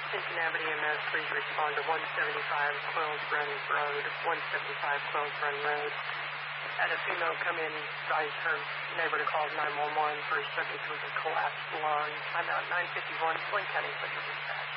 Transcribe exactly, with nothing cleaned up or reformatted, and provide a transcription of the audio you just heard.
Cincinnati E M S, please respond to one seventy-five Quills Run Road, one seventy-five Quills Run Road. Had a female come in, advised her neighbor to call nine one one for a subject with a collapsed lung. I'm out nine fifty-one, Flint County Central Dispatch.